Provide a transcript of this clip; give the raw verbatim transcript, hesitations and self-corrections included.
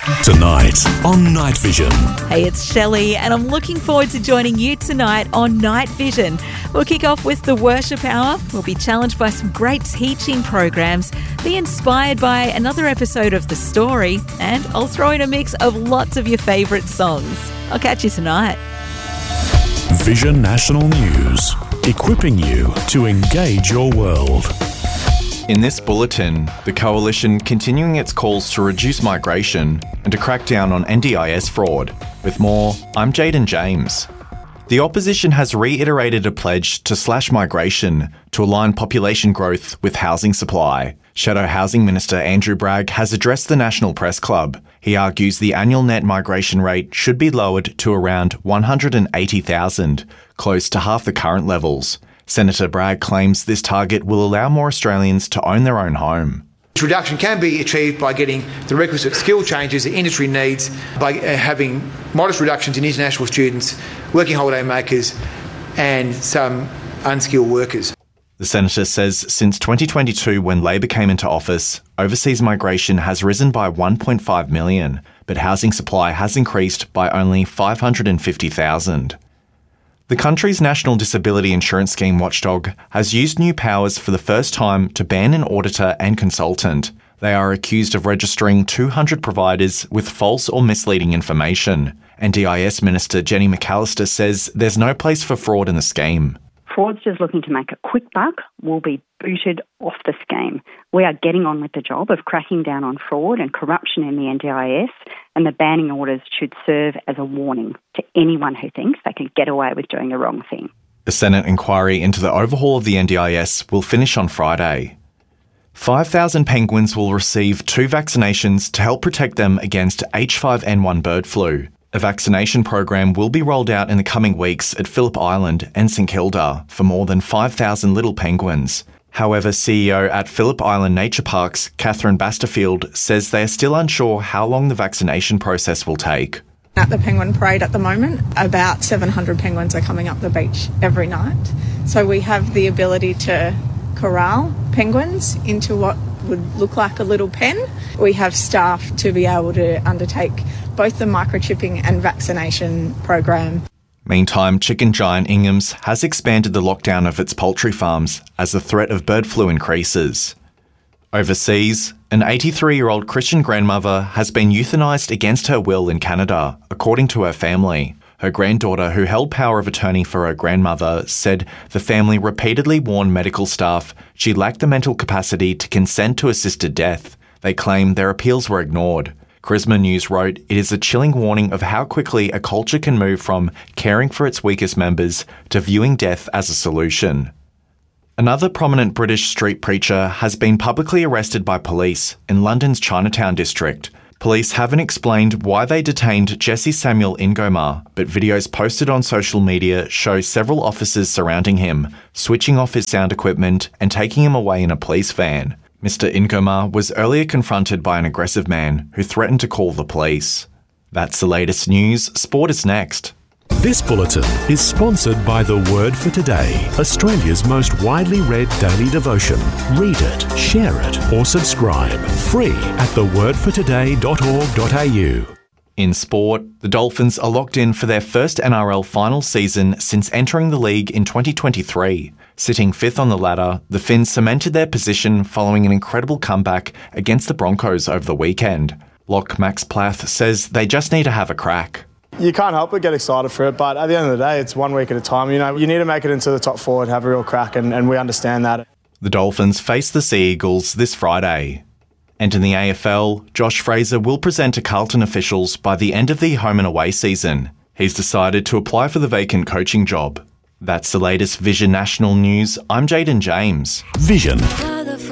Tonight on Night Vision. Hey, it's Shelley, and I'm looking forward to joining you tonight on Night Vision. We'll kick off with the Worship Hour. We'll be challenged by some great teaching programs, be inspired by another episode of The Story, and I'll throw in a mix of lots of your favourite songs. I'll catch you tonight. Vision National News, equipping you to engage your world. In this bulletin, the Coalition continuing its calls to reduce migration and to crack down on N D I S fraud. With more, I'm Jaden James. The opposition has reiterated a pledge to slash migration to align population growth with housing supply. Shadow Housing Minister Andrew Bragg has addressed the National Press Club. He argues the annual net migration rate should be lowered to around one hundred eighty thousand, close to half the current levels. Senator Bragg claims this target will allow more Australians to own their own home. This reduction can be achieved by getting the requisite skill changes the industry needs, by having modest reductions in international students, working holiday makers and some unskilled workers. The Senator says since twenty twenty-two, when Labor came into office, overseas migration has risen by one point five million, but housing supply has increased by only five hundred fifty thousand. The country's National Disability Insurance Scheme watchdog has used new powers for the first time to ban an auditor and consultant. They are accused of registering two hundred providers with false or misleading information. N D I S Minister Jenny McAllister says there's no place for fraud in the scheme. Fraudsters looking to make a quick buck will be booted off the scheme. We are getting on with the job of cracking down on fraud and corruption in the N D I S, and the banning orders should serve as a warning to anyone who thinks they can get away with doing the wrong thing. The Senate inquiry into the overhaul of the N D I S will finish on Friday. five thousand penguins will receive two vaccinations to help protect them against H five N one bird flu. A vaccination program will be rolled out in the coming weeks at Phillip Island and St Kilda for more than five thousand little penguins. However, C E O at Phillip Island Nature Parks, Catherine Basterfield, says they are still unsure how long the vaccination process will take. At the Penguin Parade at the moment, about seven hundred penguins are coming up the beach every night. So we have the ability to corral penguins into what would look like a little pen. We have staff to be able to undertake both the microchipping and vaccination program. Meantime, chicken giant Ingham's has expanded the lockdown of its poultry farms as the threat of bird flu increases. Overseas, an eighty-three-year-old Christian grandmother has been euthanised against her will in Canada, according to her family. Her granddaughter, who held power of attorney for her grandmother, said the family repeatedly warned medical staff she lacked the mental capacity to consent to assisted death. They claim their appeals were ignored. Charisma News wrote, "It is a chilling warning of how quickly a culture can move from caring for its weakest members to viewing death as a solution." Another prominent British street preacher has been publicly arrested by police in London's Chinatown district. Police haven't explained why they detained Jesse Samuel Ingomar, but videos posted on social media show several officers surrounding him, switching off his sound equipment and taking him away in a police van. Mister Ingomar was earlier confronted by an aggressive man who threatened to call the police. That's the latest news. Sport is next. This bulletin is sponsored by The Word for Today, Australia's most widely read daily devotion. Read it, share it, or subscribe. Free at the word for today dot org dot a u. In sport, the Dolphins are locked in for their first N R L final season since entering the league in twenty twenty-three. Sitting fifth on the ladder, the Finns cemented their position following an incredible comeback against the Broncos over the weekend. Lock Max Plath says they just need to have a crack. You can't help but get excited for it, but at the end of the day, it's one week at a time. You know, you need to make it into the top four and have a real crack, and, and we understand that. The Dolphins face the Sea Eagles this Friday. And in the A F L, Josh Fraser will present to Carlton officials by the end of the home and away season. He's decided to apply for the vacant coaching job. That's the latest Vision National News. I'm Jaden James. Vision